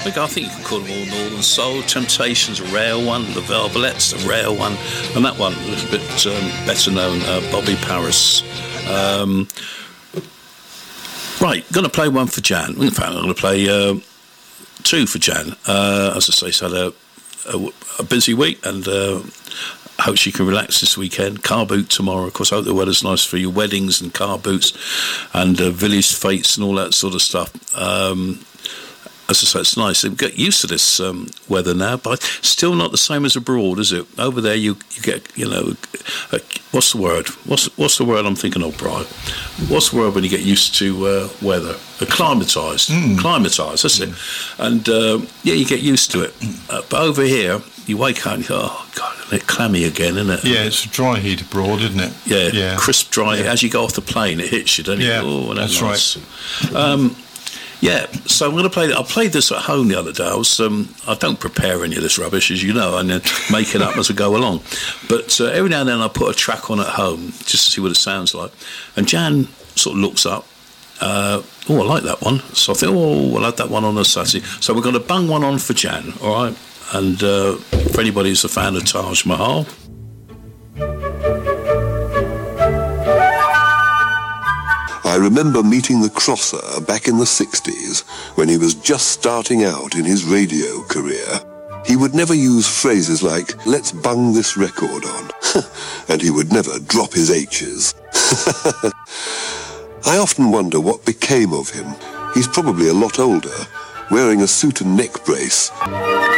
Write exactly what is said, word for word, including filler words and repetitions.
think I think you can call them all Northern Soul. Temptations, a rare one. The Velvets, a rare one, and that one a little bit um, better known, uh, Bobby Paris. Um, right, going to play one for Jan. In fact, I'm going to play uh, two for Jan. Uh, as I say, she's had a, a, a busy week, and uh, I hope she can relax this weekend. Car boot tomorrow. Of course, I hope the weather's nice for your weddings and car boots and uh, village fetes and all that sort of stuff. Um, as I say, it's nice. We get used to this um, weather now, but still not the same as abroad, is it? Over there, you, you get, you know, uh, what's the word? What's what's the word I'm thinking of, Brian? What's the word when you get used to uh, weather? Acclimatised. Mm. Acclimatised, that's mm. it. And, uh, yeah, you get used to it. Uh, but over here, you wake up and you go, oh, God, isn't it clammy again, isn't it? Yeah, it's dry heat abroad, isn't it? Yeah, yeah. crisp, dry. Yeah. As you go off the plane, it hits you, doesn't it? Yeah, oh, that's nice. right. Um, yeah, so I'm going to play. I played this at home the other day. I was, um, I don't prepare any of this rubbish, as you know, and then make it up as I go along. But uh, every now and then I put a track on at home just to see what it sounds like. And Jan sort of looks up. Uh, oh, I like that one. So I think, oh, we'll have that one on a Saturday. So we're going to bang one on for Jan, all right? And uh, for anybody who's a fan of Taj Mahal. I remember meeting the Crosser back in the sixties when he was just starting out in his radio career. He would never use phrases like, let's bung this record on, and he would never drop his H's. I often wonder what became of him. He's probably a lot older, wearing a suit and neck brace.